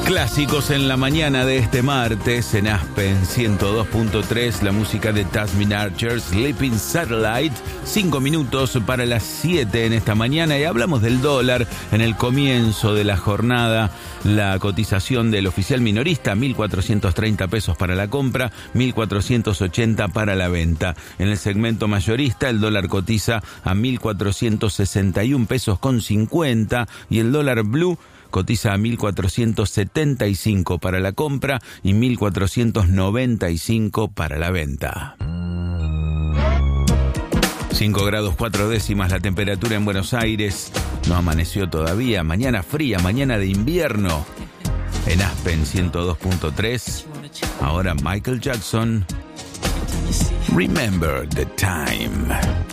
Clásicos en la mañana de este martes en Aspen 102.3, la música de Tasmin Archer, Sleeping Satellite. 5 minutos para las 7 en esta mañana y hablamos del dólar. En el comienzo de la jornada, la cotización del oficial minorista, 1.430 pesos para la compra, 1.480 para la venta. En el segmento mayorista, el dólar cotiza a 1.461 pesos con 50 y el dólar blue cotiza a 1.475 para la compra y 1.495 para la venta. 5 grados 4 décimas la temperatura en Buenos Aires. No amaneció todavía. Mañana fría, mañana de invierno. En Aspen 102.3. Ahora Michael Jackson. Remember the time.